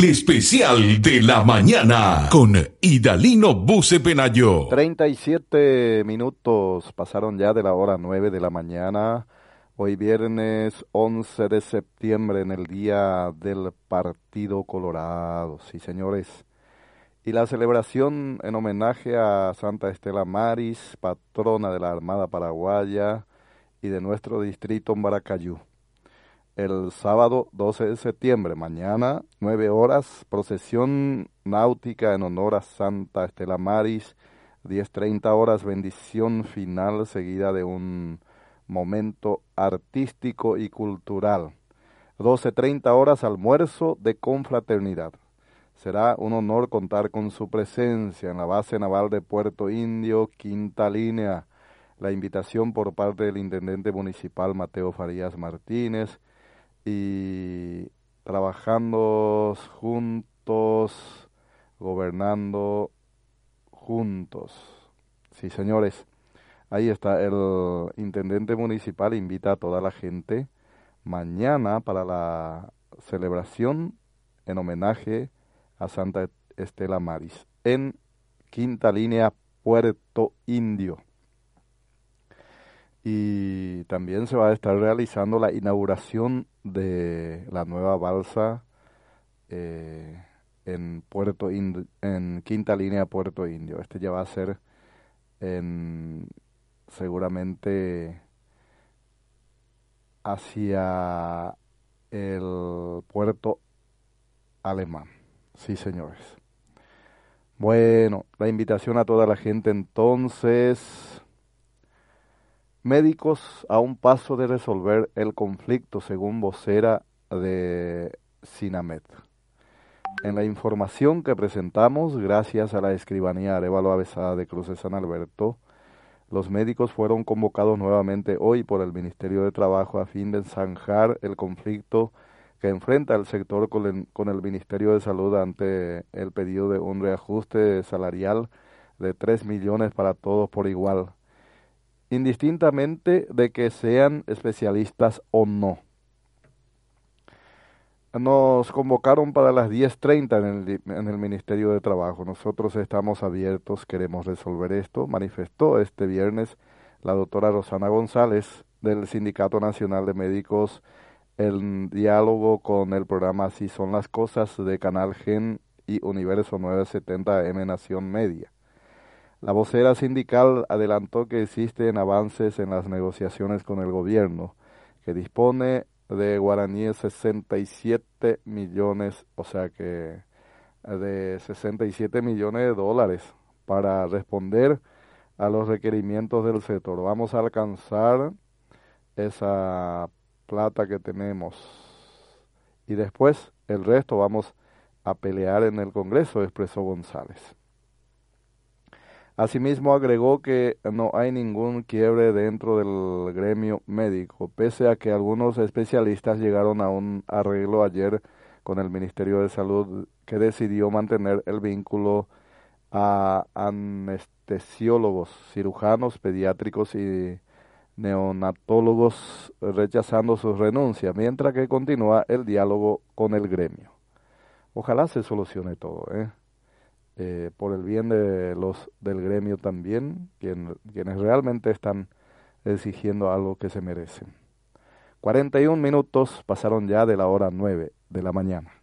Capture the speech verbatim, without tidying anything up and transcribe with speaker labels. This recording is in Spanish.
Speaker 1: especial de la mañana con Idalino Buce Penayo.
Speaker 2: treinta y siete minutos pasaron ya de la hora nueve de la mañana. Hoy viernes once de septiembre, en el día del Partido Colorado. Sí, señores. Y la celebración en homenaje a Santa Estela Maris, patrona de la Armada Paraguaya y de nuestro distrito en Baracayú. El sábado doce de septiembre, mañana, nueve horas, procesión náutica en honor a Santa Estela Maris, diez treinta horas, bendición final seguida de un momento artístico y cultural. doce treinta horas, almuerzo de confraternidad. Será un honor contar con su presencia en la base naval de Puerto Indio, quinta línea. La invitación por parte del intendente municipal Mateo Farías Martínez, y trabajando juntos, gobernando juntos. Sí, señores, ahí está, el intendente municipal invita a toda la gente mañana para la celebración en homenaje a Santa Estela Maris en quinta línea, Puerto Indio. Y también se va a estar realizando la inauguración de la nueva balsa eh, en Puerto Indio, en quinta línea Puerto Indio. Este ya va a ser en, seguramente hacia el puerto alemán. Sí, señores. Bueno, la invitación a toda la gente entonces. Médicos a un paso de resolver el conflicto, según vocera de SINAMED. En la información que presentamos, gracias a la escribanía Arévalo Avesada de Cruces San Alberto, los médicos fueron convocados nuevamente hoy por el Ministerio de Trabajo a fin de zanjar el conflicto que enfrenta el sector con el, con el Ministerio de Salud ante el pedido de un reajuste salarial de tres millones para todos por igual, indistintamente de que sean especialistas o no. Nos convocaron para las diez treinta en el, en el Ministerio de Trabajo. Nosotros estamos abiertos, queremos resolver esto, manifestó este viernes la doctora Rosana González del Sindicato Nacional de Médicos en diálogo con el programa Así Son las Cosas de Canal Gen y Universo novecientos setenta M Nación Media. La vocera sindical adelantó que existen avances en las negociaciones con el gobierno, que dispone de guaraníes sesenta y siete millones, o sea que de sesenta y siete millones de dólares para responder a los requerimientos del sector. Vamos a alcanzar esa plata que tenemos y después el resto vamos a pelear en el Congreso, expresó González. Asimismo, agregó que no hay ningún quiebre dentro del gremio médico, pese a que algunos especialistas llegaron a un arreglo ayer con el Ministerio de Salud, que decidió mantener el vínculo a anestesiólogos, cirujanos pediátricos y neonatólogos, rechazando su renuncia, mientras que continúa el diálogo con el gremio. Ojalá se solucione todo, ¿eh? Eh, por el bien de los del gremio también, quien, quienes realmente están exigiendo algo que se merecen. cuarenta y un minutos pasaron ya de la hora nueve de la mañana.